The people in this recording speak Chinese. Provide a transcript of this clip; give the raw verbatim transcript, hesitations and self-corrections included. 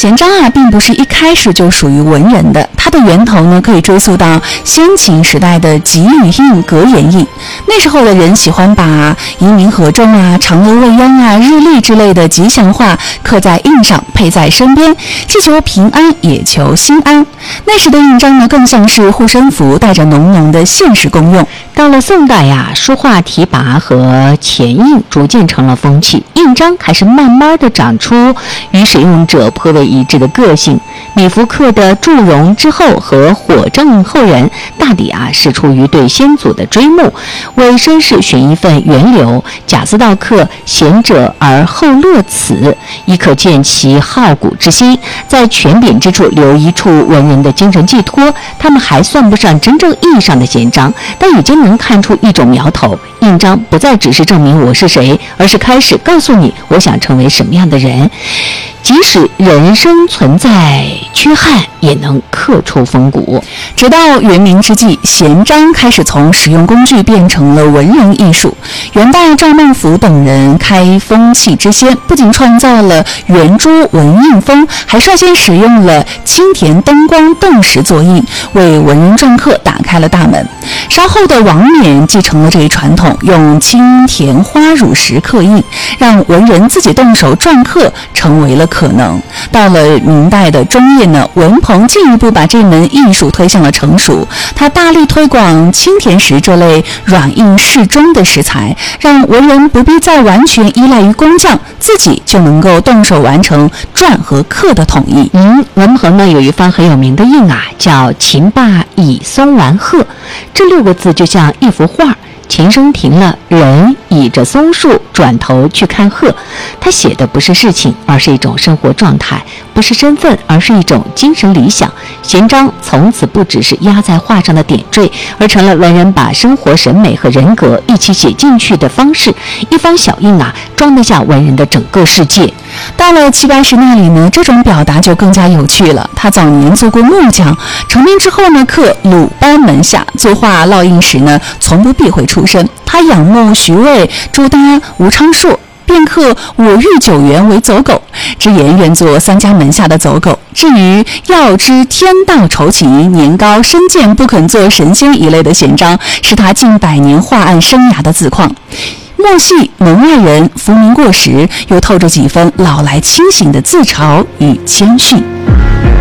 贤章啊，并不是一开始就属于文人的，它的源头呢，可以追溯到先秦时代的给予印、格言印。那时候的人喜欢把移民合众啊、长乐未央啊、日历之类的吉祥话刻在印上，配在身边，祈求平安，也求心安。那时的印章呢，更像是护身符，带着浓浓的现实功用。 到了宋代呀、啊，书画题跋和钱印逐渐成了风气，印章开始慢慢的长出与使用者颇为一致的个性。米芾刻的祝融之后和火正后人，大抵啊是出于对先祖的追慕，为身世寻一份源流。贾似道刻贤者而后乐此，亦可见其好古之心，在权柄之处留一处文人的精神寄托。他们还算不上真正意义上的贤章，但已经能看出一种苗头。印章不再只是证明我是谁，而是开始告诉你我想成为什么样的人。即使人生存在缺憾，也能刻出风骨。 直到元明之际，贤章开始从实用工具变成了文人艺术。元代赵孟頫等人开风气之先，不仅创造了圆珠文印风，还率先使用了青田灯光动石作印，为文人篆刻打开了大门。稍后的王冕继承了这一传统，用青田花乳石刻印，让文人自己动手篆刻成为了可能。到了明代的中叶呢，文鹏进一步把这门艺术推向了成熟，他大力推广青田石这类软硬适中的石材，让文人不必再完全依赖于工匠，自己就能够动手完成篆和刻的统一。 嗯，文鹏呢有一方很有名的印啊，叫秦罢以松完鹤，这六个字就像一幅画。琴声停了，人倚着松树转头去看鹤。他写的不是事情，而是一种生活状态；不是身份，而是一种精神理想。贤章从此不只是压在画上的点缀，而成了文人把生活审美和人格一起写进去的方式。一方小印啊，装得下文人的整个世界。 到了齐白石那里呢，这种表达就更加有趣了。他早年做过木匠，成名之后呢，刻鲁班门下，作画烙印时呢，从不避讳出身。他仰慕徐渭、朱耷、吴昌硕，便刻我欲九原为走狗，之言愿做三家门下的走狗。至于要知天道酬勤，年高身贱，不肯做神仙一类的贤章，是他近百年画案生涯的自况。莫系门外人，福名过时，又透着几分老来清醒的自嘲与谦逊。